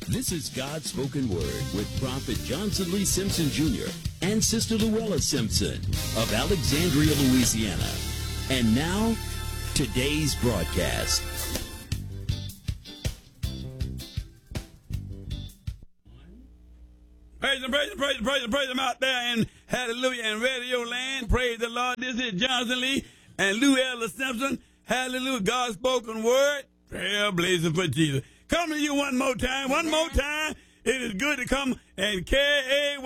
This is God's Spoken Word with Prophet Johnson Lee Simpson Jr. and Sister Luella Simpson of Alexandria, Louisiana. And now, today's broadcast. Praise him out there in hallelujah and radio land. Praise the Lord. This is Johnson Lee and Luella Simpson. Hallelujah. God's spoken word. Trailblazing for Jesus. Coming to you one more time. It is good to come and KAY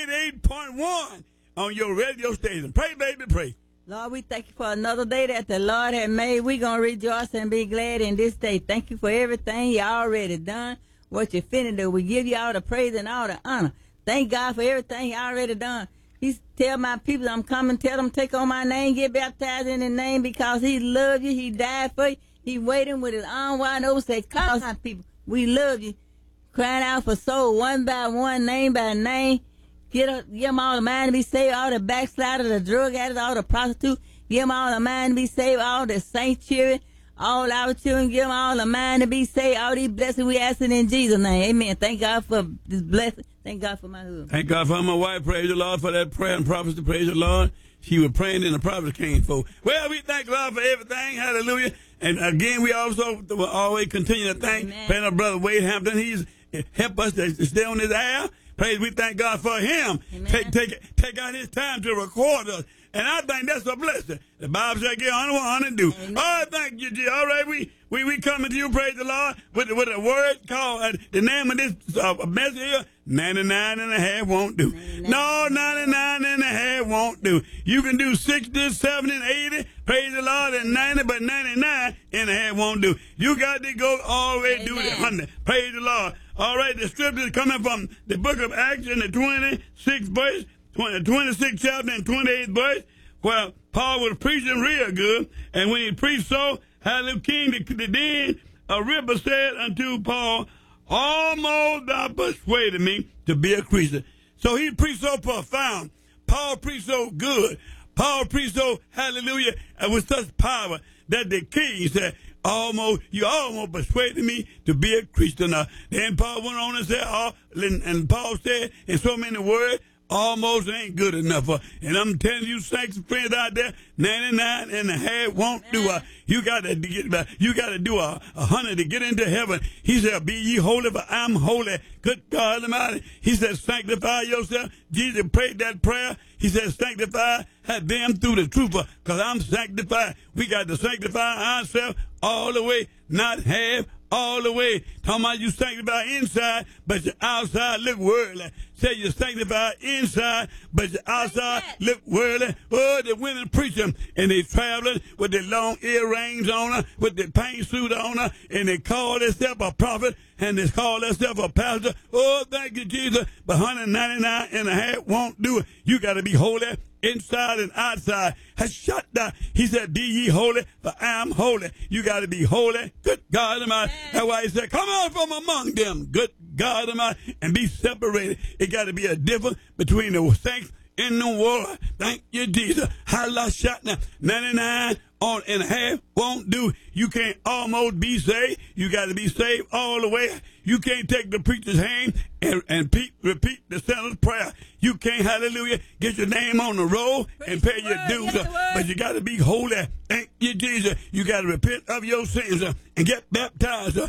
88.1 on your radio station. Pray, baby, pray. Lord, we thank you for another day that the Lord has made. We're going to rejoice and be glad in this day. Thank you for everything you already done, what you finna do. We give you all the praise and all the honor. Thank God for everything you already done. He tell my people I'm coming, tell them take on my name, get baptized in his name because he loved you. He died for you. He waiting with his arm wide open, say, call my people. We love you. Crying out for soul one by one, name by name. Give them all the mind to be saved, all the backsliders, the drug addicts, all the prostitutes. Give them all the mind to be saved, all the saint children, all our children. Give them all the mind to be saved. All these blessings we asking in Jesus' name. Amen. Thank God for this blessing. Thank God for my husband. Thank God for my wife. Praise the Lord for that prayer and prophecy. Praise the Lord. She was praying and the prophet came forth. Well, we thank God for everything. Hallelujah. And again, we also will always continue to thank our brother Wade Hampton. He's helped us to stay on this air. Praise, we thank God for him. Take out his time to record us. And I think that's a blessing. The Bible said, get honor what honor do. All right, thank you, G. All right, we coming to you, praise the Lord, with a word called, the name of this message here, 99 and a half won't do. 99. No, 99 and a half won't do. You can do 60, 70, 80, praise the Lord, and 90, but 99 and a half won't do. You got to go all the way to the 100. Praise the Lord. All right, the scripture is coming from the book of Acts in the 26th verse, 26th chapter and 28th verse, where Paul was preaching real good. And when he preached so, hallelujah, King, then Agrippa said unto Paul, almost thou persuaded me to be a Christian. So he preached so profound. Paul preached so good. Paul preached so, hallelujah, and with such power that the king said, you almost persuaded me to be a Christian. Then Paul went on and said, and Paul said in so many words, almost ain't good enough. And I'm telling you, saints and friends out there, 99 and a half won't do. You got to do 100 to get into heaven. He said, be ye holy, for I'm holy. Good God Almighty. He said, sanctify yourself. Jesus prayed that prayer. He said, sanctify them through the truth, because I'm sanctified. We got to sanctify ourselves all the way, not half, all the way. Talking about you sanctify inside, but your outside look worldly. Say you sanctify inside, but your outside look worldly. Oh, the women preaching, and they traveling with their long earrings on her, with their paint suit on her, and they call themselves a prophet, and they call themselves a pastor. Oh, thank you, Jesus. But 199 and a half won't do it. You got to be holy inside and outside. Shut down. He said, be ye holy, for I am holy. You got to be holy. Good God Almighty. That's why he said, come out from among them. Good God Almighty. And be separated. It got to be a difference between the saints in the world. Thank you, Jesus. Hallelujah. Shut down. 99 and a half won't do. You can't almost be saved. You got to be saved all the way. You can't take the preacher's hand and repeat the sinner's prayer. You can't, hallelujah, get your name on the roll and pay your dues. But you got to be holy. Thank you, Jesus. You got to repent of your sins and get baptized.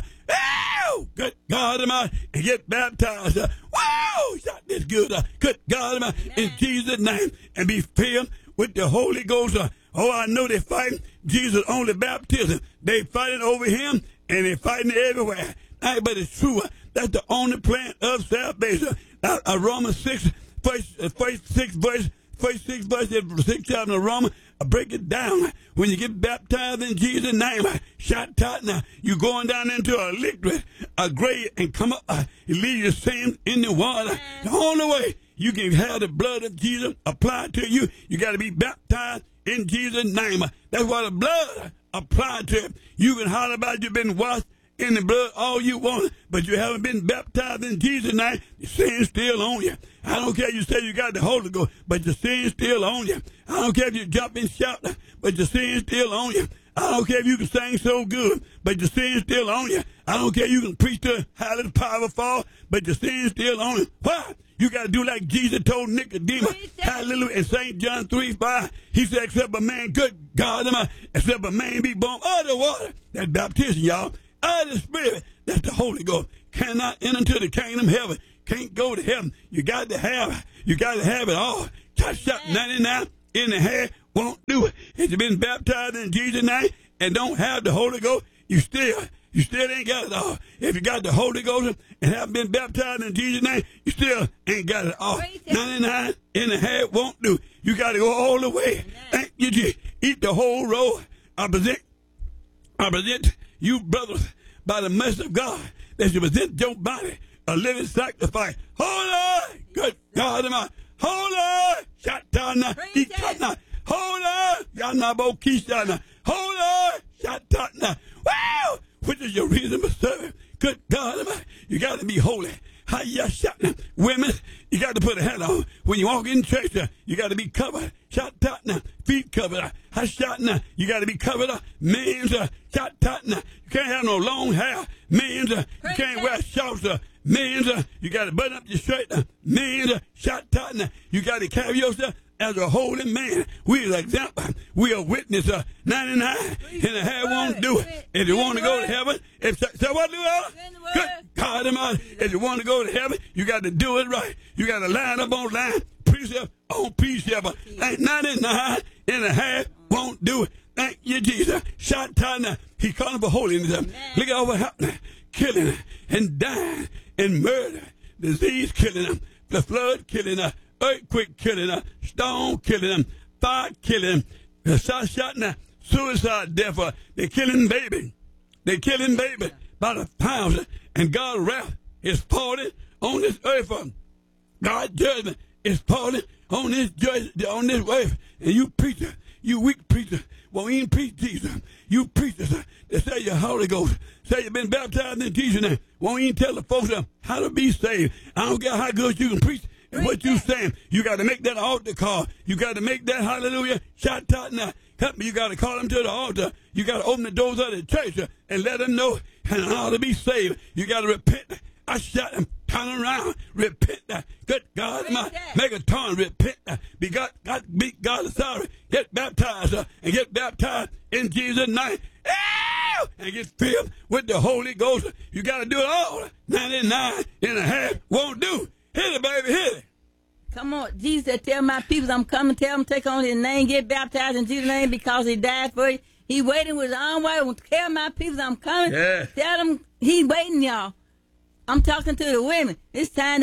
Good God Almighty, and get baptized. Wow, shot this good. Good God Almighty, in Jesus' name, and be filled with the Holy Ghost. I know they're fighting Jesus' only baptism. They fighting over him, and they're fighting everywhere. But it's true. That's the only plan of salvation. Romans 6, first 6 verse, 6th chapter of Romans, break it down. When you get baptized in Jesus' name, shot out now, you're going down into a liquid, a grave, and come up, you leave your sins in the water. The only way you can have the blood of Jesus applied to you, you got to be baptized in Jesus' name. That's why the blood applied to it. You can holler about you've been washed in the blood all you want, but you haven't been baptized in Jesus' name. The sin's still on you. I don't care if you say you got the Holy Ghost, but your sin's still on you. I don't care if you jump and shout, but your sin's still on you. I don't care if you can sing so good, but your sin's still on you. I don't care if you can preach to how the power fall, but your sin's still on you. Why? You got to do like Jesus told Nicodemus. Hallelujah. In St. John 3:5, he said, except a man, good God, except a man be born of the water. That's baptism, y'all. Out of the Spirit. That's the Holy Ghost. Cannot enter into the kingdom of heaven. Can't go to heaven. You got to have it all. Shot 99 in the head won't do it. If you've been baptized in Jesus' name and don't have the Holy Ghost, you still ain't got it all. If you got the Holy Ghost and haven't been baptized in Jesus' name, you still ain't got it all. 99 in the head won't do. You got to go all the way. Thank you, Jesus. Eat the whole roll. I present you, brothers, by the mercy of God, that you present your body a living sacrifice. Holy, good God, holy, Shatana, Ikana, holy, Yanabo Kishana, holy, Shatana. Wow! Which is your reason for serving? Good God, you got to be holy. Women, you got to put a hat on. When you walk in church, you got to be covered. Feet covered. You got to be covered. Men's, you can't have no long hair. Men's, you can't wear shorts. Men's, you got to button up your shirt. Men's, you got to carry yourself as a holy man. We are an example. We are witness. 99 and a half won't do it. If you want to go to heaven, so what do you? Good God, if you want to go to heaven, you got to do it right. You got to line up on line, precept on precept. 99 and a half won't do it. Thank you, Jesus. Shatana. He calling for holiness. Look at all what happening. Killing and dying and murder. Disease killing them. The flood killing them. Earthquake killing them. Storm killing them. Fire killing them. Suicide death. They're killing baby. They're killing baby by the thousands. And God's wrath is falling on this earth. God's judgment is falling on this earth. And you preacher, you weak preacher, won't even preach Jesus. You preachers that say you're Holy Ghost, say you've been baptized in Jesus' name, won't even tell the folks how to be saved. I don't care how good you can preach. And what you saying, you got to make that altar call. You got to make that hallelujah. Shout out now. Help me. You got to call them to the altar. You got to open the doors of the church and let them know and how to be saved. You got to repent. I shot them. Turn around. Repent. Good God. Make a turn. Repent. Be God sorry. Get baptized and get baptized in Jesus' name. And get filled with the Holy Ghost. You got to do it all. 99 and a half won't do. Hit it, baby, hit it. Come on. Jesus said, tell my people I'm coming. Tell them take on his name, get baptized in Jesus' name because he died for you. He waiting with his arm wide. Tell my people I'm coming. Yeah. Tell them he waiting, y'all. I'm talking to the women. It's time to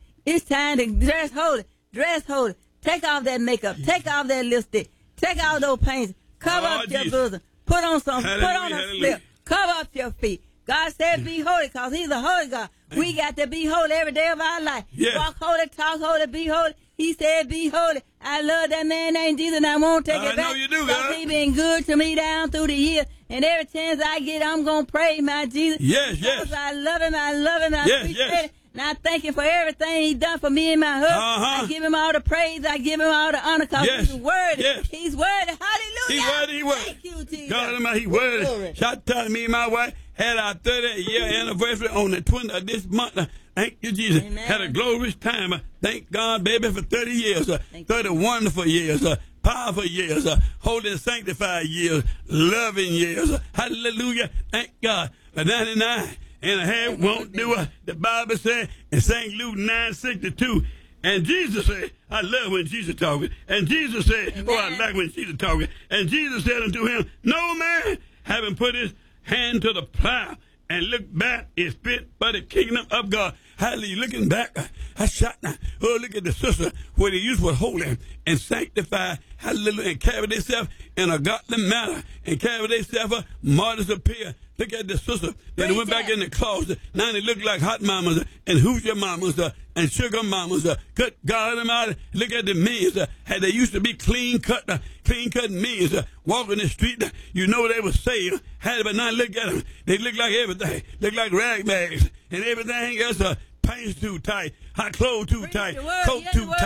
dress holy. Dress holy. Take off that makeup. Take off that lipstick. Take off those paints. Cover up your bosom. Put on a slip. Cover up your feet. God said be holy because he's a holy God. We got to be holy every day of our life. Yeah. Walk holy, talk holy, be holy. He said be holy. I love that man named Jesus and I won't take it back. I know you do, God. He been good to me down through the years. And every chance I get, I'm going to praise my Jesus. Yes. I love him. I appreciate it. And I thank him for everything he done for me and my husband. I give him all the praise. I give him all the honor because he's worthy. Yes. He's worthy. Hallelujah. He worthy. Thank you, Jesus. God, he worthy. Shout out to me and my wife. Had our 30th-year anniversary on the 20th of this month. Thank you, Jesus. Amen. Had a glorious time. Thank God, baby, for 30 years. 30 wonderful years. Powerful years. Holy and sanctified years. Loving years. Hallelujah. Thank God. But 99 and a half won't do it. The Bible said in St. Luke 9:62. And Jesus said, I love when Jesus talking. And Jesus said, Amen. I like when Jesus talking. And Jesus said unto him, no man having put his hand to the plow and look back is fit for the kingdom of God. Hallelujah. Looking back, I shot now. Oh, look at the sister where they used was holy and sanctified. Hallelujah. And carry themselves in a godly manner and carry themselves martyrs appear. Look at the sister that went back in the closet. Now they look like hot mamas and hoochie mamas and sugar mamas. Good God Almighty. Look at the men. How they used to be clean cut men walking the street. You know they were saved. But now look at them. They look like everything. Look like rag bags and everything else. Pants too tight, hot clothes too tight, coat too tight.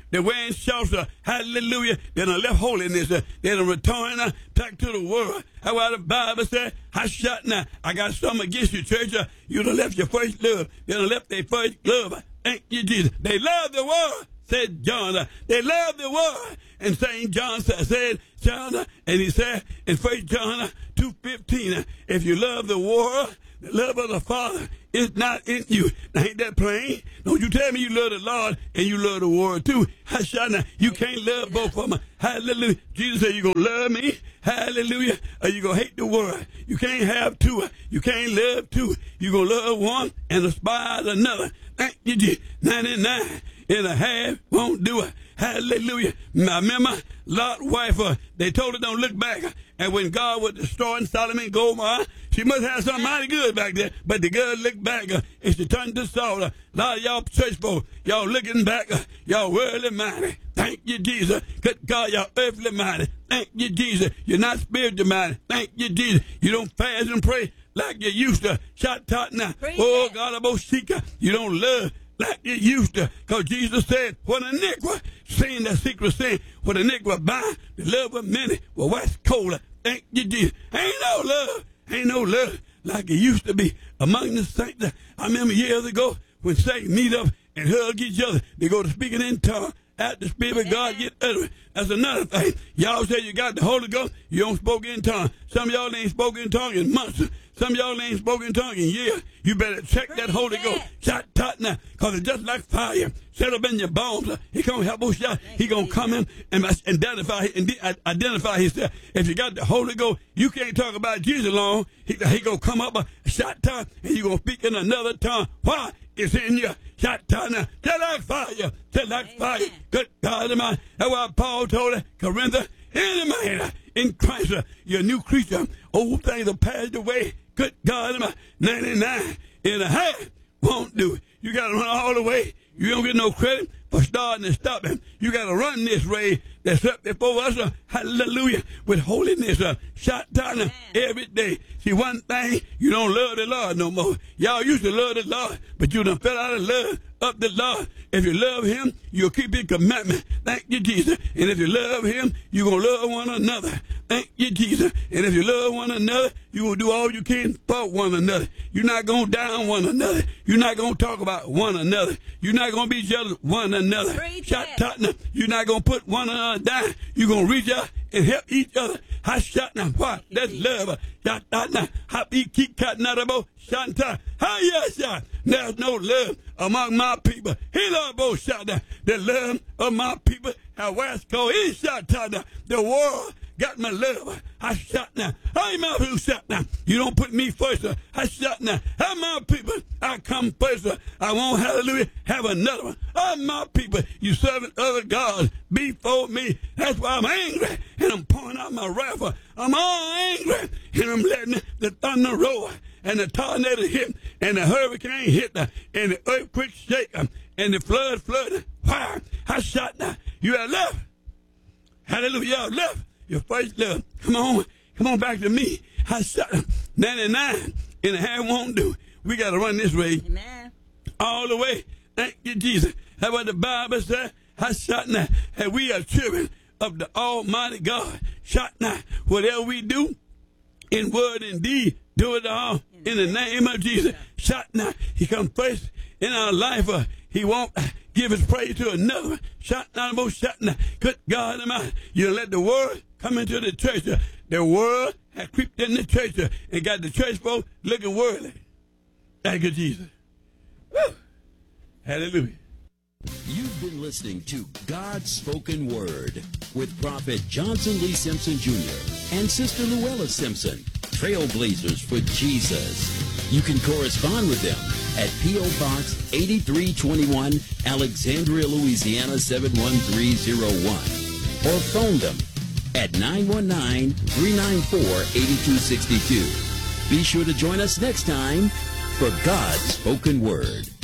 They're wearing shorts, hallelujah. They done left holiness. They done return back to the world. That's why the Bible said, I shot now. I got something against you, church. You done left your first love. They done left their first love. Thank you, Jesus. They love the world, said John. They love the world. And St. John said, John, and he said in 1 John 2:15, if you love the world, the love of the Father is not in you. Now, ain't that plain? Don't you tell me you love the Lord and you love the world too. You can't love both of them. Hallelujah. Jesus said, you're going to love me. Hallelujah. Or you're going to hate the world. You can't have two. You can't love two. You're going to love one and despise another. Thank you, Jesus. 99 and a half won't do it. Hallelujah. I remember Lot's wife, they told her don't look back. And when God was destroying Sodom and Gomorrah, she must have something mighty good back there. But the girl looked back and she turned to Saul. A lot of y'all church folk, y'all looking back, y'all worldly minded. Thank you, Jesus. Good God, y'all earthly minded. Thank you, Jesus. You're not spiritual minded. Thank you, Jesus. You don't fast and pray like you used to. Shot tot now. Oh, God, I'm Shika. You don't love like you used to, because Jesus said, when a nigga, saying that secret sin, when a nigga bind, the love of many will wax colder. Thank you, Jesus. Ain't no love like it used to be among the saints. I remember years ago when saints meet up and hug each other, they go to speaking in tongues. After the Spirit of God get uttered. That's another thing. Y'all say you got the Holy Ghost, you don't spoke in tongues. Some of y'all ain't spoken in tongues in months. Some of y'all ain't spoken in tongues in years. You better check that Holy Ghost. Shot tot now, because it's just like fire. Set up in your bones. He gonna help us shot. He gonna come in and identify himself. If you got the Holy Ghost, you can't talk about Jesus long. He gonna come up shot tot, and you gonna speak in another tongue. Why? It's in you. Shot tot now. Just like fire. Just like fire. Good God of mine. That's why Paul told her, Corinthians, any man in Christ, you're a new creature. Old things are passed away. Good God of mine. 99 and a half won't do it. You got to run all the way. You don't get no credit for starting and stopping. You got to run this race that's up before us. Hallelujah. With holiness. Shot down every day. See, one thing, you don't love the Lord no more. Y'all used to love the Lord, but you done fell out of love of the Lord. If you love him, you'll keep his commandment. Thank you, Jesus. And if you love him, you're going to love one another. Thank you, Jesus. And if you love one another, you will do all you can for one another. You're not going to down one another. You're not going to talk about one another. You're not going to be jealous of one another. You're not going to put one another down. You're going to reach out and help each other. That's love. There's no love among my people. The love of my people. The world got my love. I shot now. I my who shot now. You don't put me first. I shot now. I'm my people. I come first. I won't, hallelujah, have another one. I'm my people. You serving other gods before me. That's why I'm angry. And I'm pouring out my wrath. I'm all angry. And I'm letting the thunder roar. And the tornado hit. And the hurricane hit. And the earthquake shake. And the flood. Why? I shot now. You have left. Hallelujah. You have left. Your first love. Come on back to me. I shot 99 and a half won't do. We got to run this race. Amen. All the way. Thank you, Jesus. That's what the Bible said. I shot now. And we are children of the Almighty God. Shot now. Whatever we do, in word and deed, do it all in the name of Jesus. Shot now. He comes first in our life. He won't give his praise to another. Shot now. Good God Almighty. You let the world come into the church. The world has creeped in the church and got the church folk looking worldly. Thank you, Jesus. Woo. Hallelujah. You've been listening to God's Spoken Word with Prophet Johnson Lee Simpson Jr. and Sister Luella Simpson, trailblazers for Jesus. You can correspond with them at P.O. Box 8321, Alexandria, Louisiana 71301, or phone them at 919-394-8262. Be sure to join us next time for God's Spoken Word.